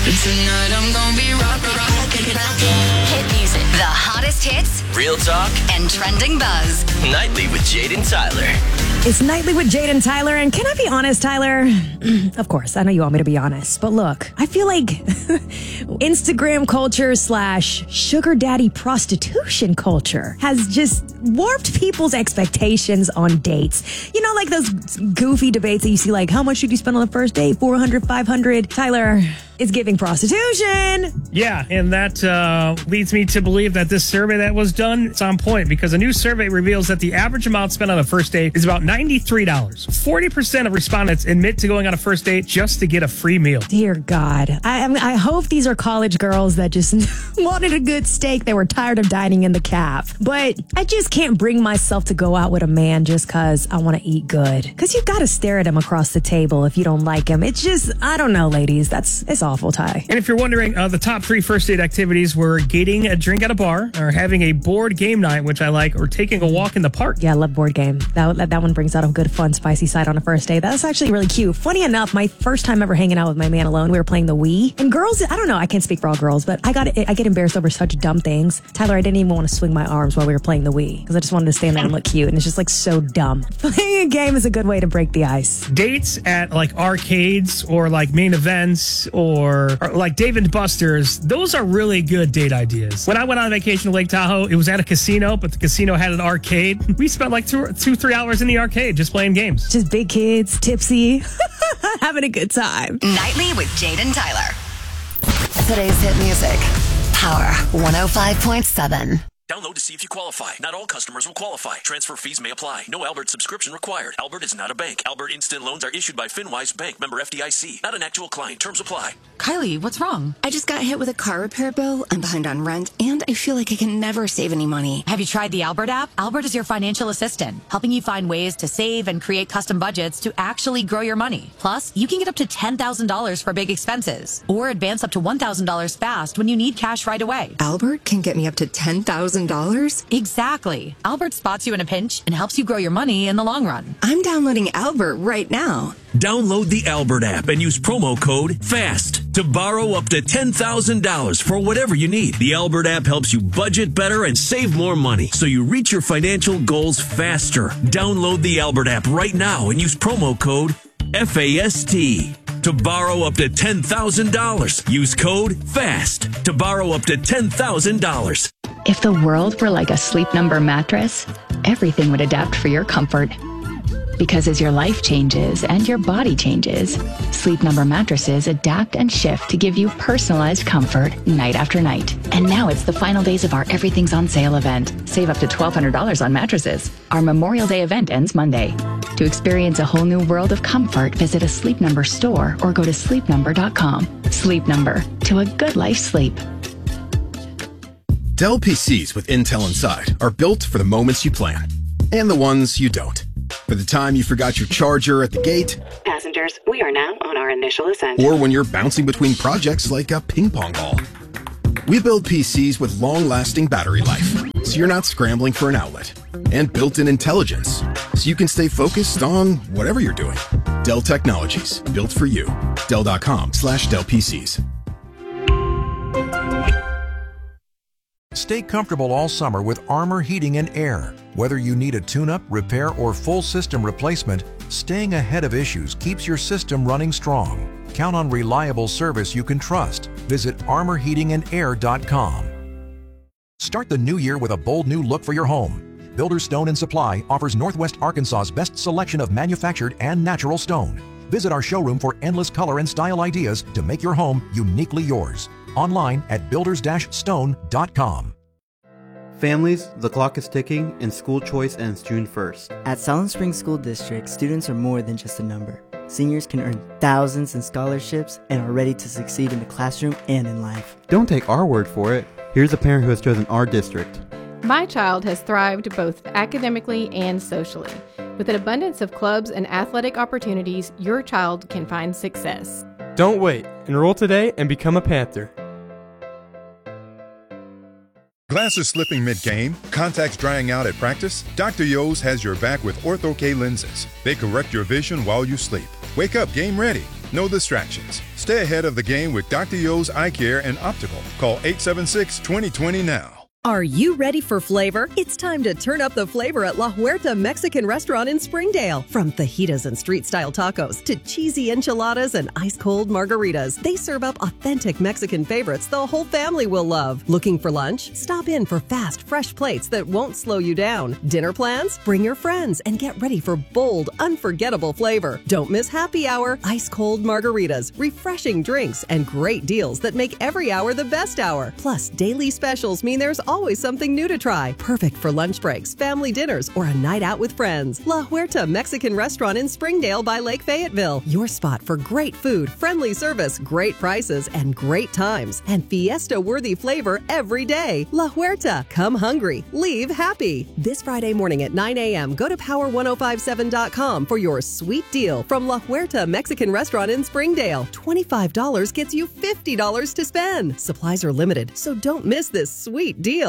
Tonight I'm gonna be rockin'. Hit music. The hottest hits. Real talk. And trending buzz. Nightly with Jade and Tyler. It's Nightly with Jade and Tyler, and can I be honest, Tyler? Of course, I know you want me to be honest, but look, I feel like Instagram culture / sugar daddy prostitution culture has just warped people's expectations on dates. You know, like those goofy debates that you see, like, how much should you spend on the first date? 400, 500? Tyler, it's giving prostitution. Yeah, and that leads me to believe that this survey that was done is on point, because a new survey reveals that the average amount spent on a first date is about $93. 40% of respondents admit to going on a first date just to get a free meal. Dear God. I hope these are college girls that just wanted a good steak. They were tired of dining in the caf. But I just can't bring myself to go out with a man just because I want to eat good. Because you got to stare at him across the table if you don't like him. It's just, I don't know, ladies. It's awful, Ty. And if you're wondering, the top 3 first date activities were getting a drink at a bar, or having a board game night, which I like, or taking a walk in the park. Yeah, I love board game. That one brings out a good, fun, spicy side on a first date. That's actually really cute. Funny enough, my first time ever hanging out with my man alone, we were playing the Wii. And girls, I don't know, I can't speak for all girls, but I get embarrassed over such dumb things. Tyler, I didn't even want to swing my arms while we were playing the Wii, because I just wanted to stand there and look cute, and it's just like so dumb. Playing a game is a good way to break the ice. Dates at like arcades or like main events or like Dave and Buster's, those are really good date ideas. When I went on vacation to Lake Tahoe, it was at a casino, but the casino had an arcade. We spent like 3 hours in the arcade just playing games. Just big kids, tipsy, having a good time. Nightly with Jade and Tyler. Today's hit music. Power 105.7. Download to see if you qualify. Not all customers will qualify. Transfer fees may apply. No Albert subscription required. Albert is not a bank. Albert Instant Loans are issued by FinWise Bank, member FDIC. Not an actual client. Terms apply. Kylie, what's wrong? I just got hit with a car repair bill. I'm behind on rent, and I feel like I can never save any money. Have you tried the Albert app? Albert is your financial assistant, helping you find ways to save and create custom budgets to actually grow your money. Plus, you can get up to $10,000 for big expenses, or advance up to $1,000 fast when you need cash right away. Albert can get me up to $10,000? Exactly. Albert spots you in a pinch and helps you grow your money in the long run. I'm downloading Albert right now. Download the Albert app and use promo code FAST to borrow up to $10,000 for whatever you need. The Albert app helps you budget better and save more money, so you reach your financial goals faster. Download the Albert app right now and use promo code FAST to borrow up to $10,000. Use code FAST to borrow up to $10,000. If the world were like a Sleep Number mattress, everything would adapt for your comfort. Because as your life changes and your body changes, Sleep Number mattresses adapt and shift to give you personalized comfort night after night. And now it's the final days of our Everything's on Sale event. Save up to $1,200 on mattresses. Our Memorial Day event ends Monday. To experience a whole new world of comfort, visit a Sleep Number store or go to sleepnumber.com. Sleep Number, to a good life sleep. Dell PCs with Intel inside are built for the moments you plan and the ones you don't. For the time you forgot your charger at the gate. Passengers, we are now on our initial ascent. Or when you're bouncing between projects like a ping pong ball. We build PCs with long-lasting battery life, so you're not scrambling for an outlet. And built-in intelligence, so you can stay focused on whatever you're doing. Dell Technologies, built for you. Dell.com/Dell PCs. Stay comfortable all summer with Armor Heating and Air. Whether you need a tune-up, repair, or full system replacement, staying ahead of issues keeps your system running strong. Count on reliable service you can trust. Visit armorheatingandair.com. Start the new year with a bold new look for your home. Builders Stone and Supply offers Northwest Arkansas's best selection of manufactured and natural stone. Visit our showroom for endless color and style ideas to make your home uniquely yours. Online at builders-stone.com. Families, the clock is ticking and school choice ends June 1st. At Silent Spring School District, students are more than just a number. Seniors can earn thousands in scholarships and are ready to succeed in the classroom and in life. Don't take our word for it. Here's a parent who has chosen our district. My child has thrived both academically and socially. With an abundance of clubs and athletic opportunities, your child can find success. Don't wait. Enroll today and become a Panther. Glasses slipping mid-game? Contacts drying out at practice? Dr. Yo's has your back with Ortho-K lenses. They correct your vision while you sleep. Wake up game ready. No distractions. Stay ahead of the game with Dr. Yo's Eye Care and Optical. Call 876-2020 now. Are you ready for flavor? It's time to turn up the flavor at La Huerta Mexican Restaurant in Springdale. From fajitas and street-style tacos to cheesy enchiladas and ice-cold margaritas, they serve up authentic Mexican favorites the whole family will love. Looking for lunch? Stop in for fast, fresh plates that won't slow you down. Dinner plans? Bring your friends and get ready for bold, unforgettable flavor. Don't miss happy hour, ice-cold margaritas, refreshing drinks, and great deals that make every hour the best hour. Plus, daily specials mean there's always something new to try. Perfect for lunch breaks, family dinners, or a night out with friends. La Huerta Mexican Restaurant in Springdale by Lake Fayetteville. Your spot for great food, friendly service, great prices, and great times. And fiesta-worthy flavor every day. La Huerta. Come hungry. Leave happy. This Friday morning at 9 a.m., go to power1057.com for your sweet deal from La Huerta Mexican Restaurant in Springdale. $25 gets you $50 to spend. Supplies are limited, so don't miss this sweet deal.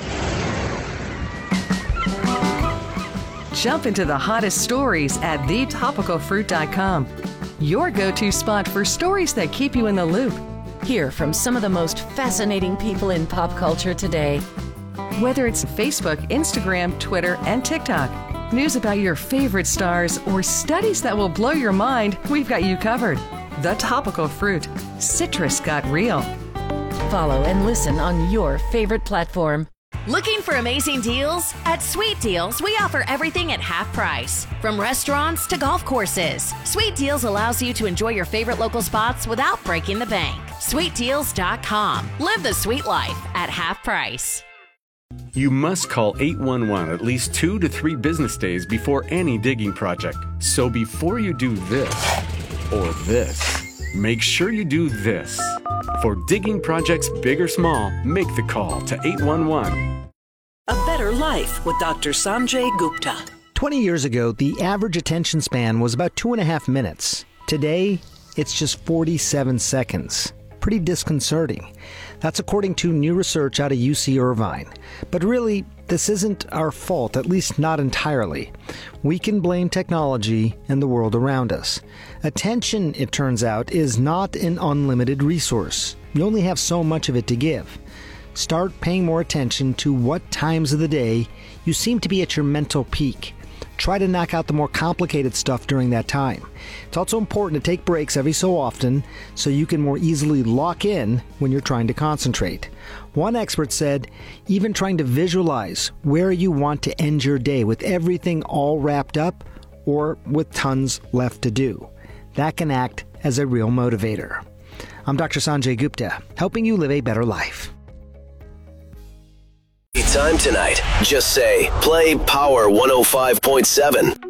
Jump into the hottest stories at thetopicalfruit.com. Your go-to spot for stories that keep you in the loop. Hear from some of the most fascinating people in pop culture today. Whether it's Facebook, Instagram, Twitter, and TikTok, news about your favorite stars, or studies that will blow your mind, we've got you covered. The Topical Fruit. Citrus got real. Follow and listen on your favorite platform. Looking for amazing deals? At Sweet Deals, we offer everything at half price. From restaurants to golf courses, Sweet Deals allows you to enjoy your favorite local spots without breaking the bank. SweetDeals.com. Live the sweet life at half price. You must call 811 at least 2 to 3 business days before any digging project. So before you do this or this, make sure you do this. For digging projects big or small, make the call to 811. A Better Life with Dr. Sanjay Gupta. 20 years ago, the average attention span was about 2.5 minutes. Today, it's just 47 seconds. Pretty disconcerting. That's according to new research out of UC Irvine. But really, this isn't our fault, at least not entirely. We can blame technology and the world around us. Attention, it turns out, is not an unlimited resource. You only have so much of it to give. Start paying more attention to what times of the day you seem to be at your mental peak. Try to knock out the more complicated stuff during that time. It's also important to take breaks every so often so you can more easily lock in when you're trying to concentrate. One expert said, even trying to visualize where you want to end your day with everything all wrapped up or with tons left to do. That can act as a real motivator. I'm Dr. Sanjay Gupta, helping you live a better life. Time tonight. Just say, play Power 105.7.